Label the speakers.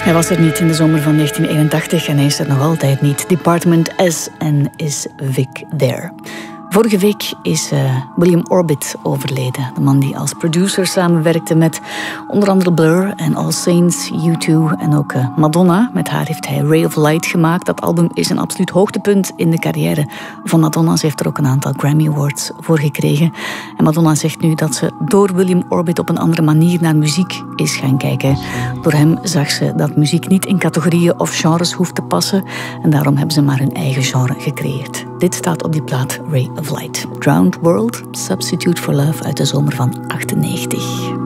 Speaker 1: Hij was er niet in de zomer van 1981 en hij is er nog altijd niet. Department S en is Vic there. Vorige week is William Orbit overleden. De man die als producer samenwerkte met onder andere Blur en All Saints, U2 en ook Madonna. Met haar heeft hij Ray of Light gemaakt. Dat album is een absoluut hoogtepunt in de carrière van Madonna. Ze heeft er ook een aantal Grammy Awards voor gekregen. En Madonna zegt nu dat ze door William Orbit op een andere manier naar muziek is gaan kijken. Door hem zag ze dat muziek niet in categorieën of genres hoeft te passen. En daarom hebben ze maar hun eigen genre gecreëerd. Dit staat op die plaat Ray of Light. Drowned World, Substitute for Love uit de zomer van 98.